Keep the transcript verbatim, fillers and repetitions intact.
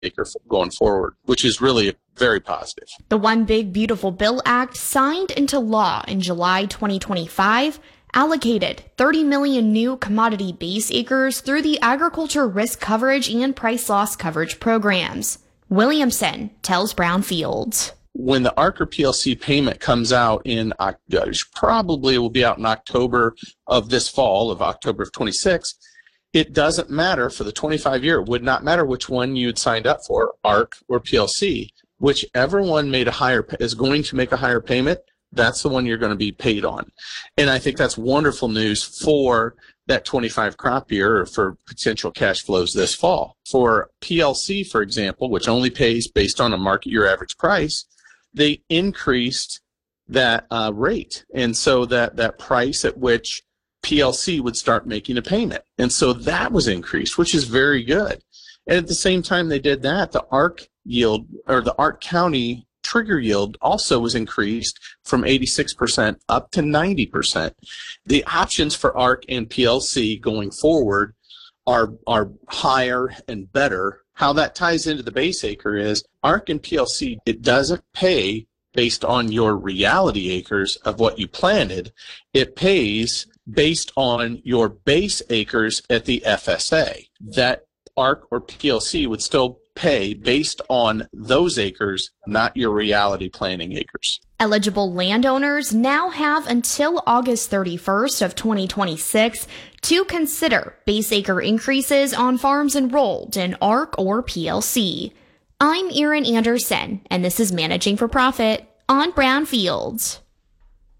acre going forward, which is really very positive. The One Big Beautiful Bill Act, signed into law in July twenty twenty-five, allocated thirty million new commodity base acres through the agriculture risk coverage and price loss coverage programs. Williamson tells Brownfield. When the A R C or P L C payment comes out in, uh, probably it will be out in October of this fall, of October of twenty-six, it doesn't matter for the twenty-five year. It would not matter which one you had signed up for, A R C or P L C. Whichever one made a higher is going to make a higher payment, that's the one you're going to be paid on. And I think that's wonderful news for that twenty-five crop year or for potential cash flows this fall. For P L C, for example, which only pays based on a market year average price, they increased that uh, rate. And so that, that price at which P L C would start making a payment. And so that was increased, which is very good. And at the same time they did that, the A R C yield, or the A R C County trigger yield also was increased from eighty-six percent up to ninety percent. The options for A R C and P L C going forward are, are higher and better. How that ties into the base acre is A R C and P L C, it doesn't pay based on your reality acres of what you planted. It pays based on your base acres at the F S A. That A R C or P L C would still pay based on those acres, not your reality planting acres. Eligible landowners now have until August thirty-first of twenty twenty-six to consider base acre increases on farms enrolled in A R C or P L C. I'm Erin Anderson, and this is Managing for Profit on Brownfield.